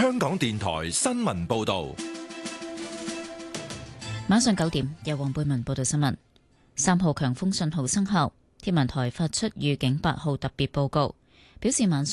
香港電台新聞報道。 晚上9點，由黃貝文報道新聞。3號強風信號生效，天文台發出預警8號特別報告，表示晚上